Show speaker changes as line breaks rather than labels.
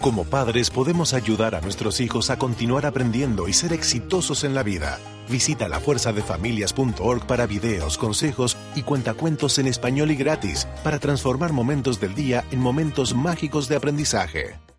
Como padres podemos ayudar a nuestros hijos a continuar aprendiendo y ser exitosos en la vida. Visita lafuerzadefamilias.org para videos, consejos y cuentacuentos en español y gratis para transformar momentos del día en momentos mágicos de aprendizaje.